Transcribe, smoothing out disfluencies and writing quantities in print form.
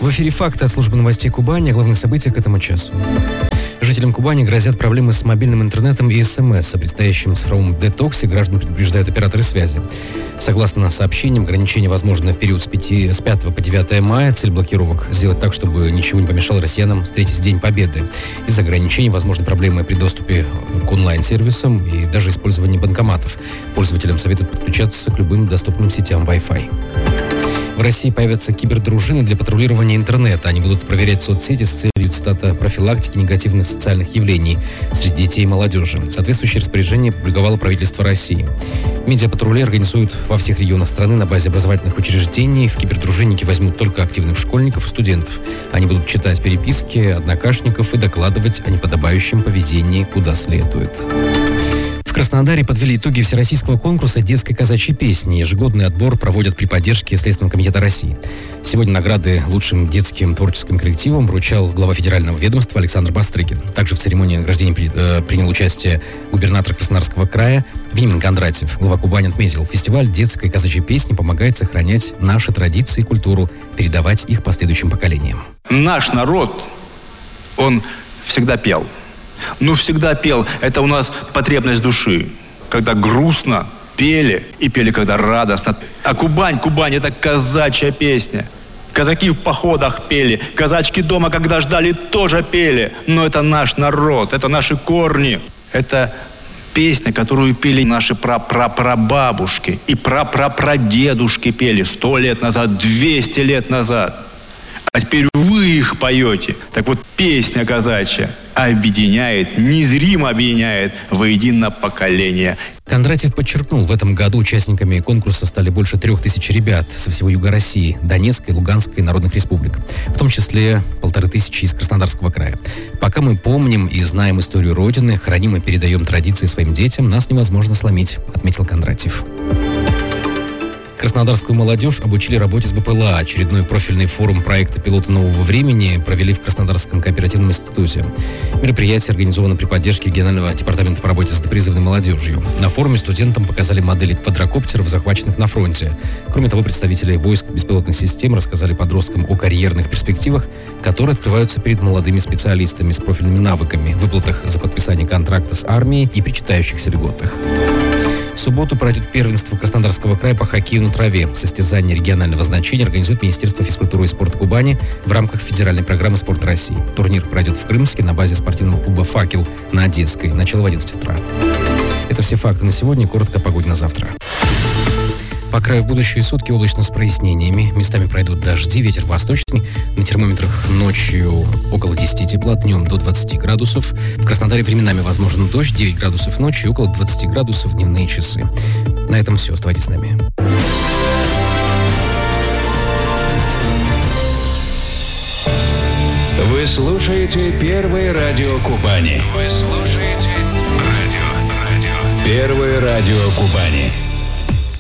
В эфире «Факты» от службы новостей Кубани. Главные события к этому часу. Жителям Кубани грозят проблемы с мобильным интернетом и СМС. О предстоящем цифровом детоксе граждан предупреждают операторы связи. Согласно сообщениям, ограничения возможны в период с 5 по 9 мая. Цель блокировок – сделать так, чтобы ничего не помешало россиянам встретить День Победы. Из-за ограничений возможны проблемы при доступе к онлайн-сервисам и даже использовании банкоматов. Пользователям советуют подключаться к любым доступным сетям Wi-Fi. В России появятся кибердружины для патрулирования интернета. Они будут проверять соцсети с целью, цитата, профилактики негативных социальных явлений среди детей и молодежи. Соответствующее распоряжение опубликовало правительство России. Медиапатрули организуют во всех регионах страны на базе образовательных учреждений. В кибердружинники возьмут только активных школьников и студентов. Они будут читать переписки однокашников и докладывать о неподобающем поведении куда следует. В Краснодаре подвели итоги всероссийского конкурса детской казачьей песни. Ежегодный отбор проводят при поддержке Следственного комитета России. Сегодня награды лучшим детским творческим коллективам вручал глава федерального ведомства Александр Бастрыкин. Также в церемонии награждения принял участие губернатор Краснодарского края Вениамин Кондратьев. Глава Кубани отметил, фестиваль детской казачьей песни помогает сохранять наши традиции и культуру, передавать их последующим поколениям. Наш народ, он всегда пел. Всегда пел. Это у нас потребность души. Когда грустно, пели. И пели, когда радостно. А Кубань, это казачья песня. Казаки в походах пели. Казачки дома, когда ждали, тоже пели. Но это наш народ, это наши корни. Это песня, которую пели наши прапрапрабабушки. И прапрапрадедушки пели 100 лет назад, 200 лет назад. А теперь вы их поете. Так вот, песня казачья объединяет, незримо объединяет воедино поколение. Кондратьев подчеркнул, в этом году участниками конкурса стали больше 3000 ребят со всего юга России, Донецкой, Луганской народных республик, в том числе 1500 из Краснодарского края. Пока мы помним и знаем историю Родины, храним и передаем традиции своим детям, нас невозможно сломить, отметил Кондратьев. Краснодарскую молодежь обучили работе с БПЛА. Очередной профильный форум проекта «Пилоты нового времени» провели в Краснодарском кооперативном институте. Мероприятие организовано при поддержке регионального департамента по работе с допризывной молодежью. На форуме студентам показали модели квадрокоптеров, захваченных на фронте. Кроме того, представители войск беспилотных систем рассказали подросткам о карьерных перспективах, которые открываются перед молодыми специалистами с профильными навыками, выплатах за подписание контракта с армией и причитающихся льготах. В субботу пройдет первенство Краснодарского края по хоккею на траве. Состязание регионального значения организует Министерство физкультуры и спорта Кубани в рамках федеральной программы «Спорт России». Турнир пройдет в Крымске на базе спортивного клуба «Факел» на Одесской. Начало в 11 утра. Это все факты на сегодня. Коротко о погоде на завтра. По краю в будущие сутки облачно с прояснениями. Местами пройдут дожди, ветер восточный. На термометрах ночью около 10 тепла, днем до 20 градусов. В Краснодаре временами возможен дождь, 9 градусов ночью, около 20 градусов в дневные часы. На этом все. Оставайтесь с нами. Вы слушаете Первое радио Кубани. Первое радио Кубани.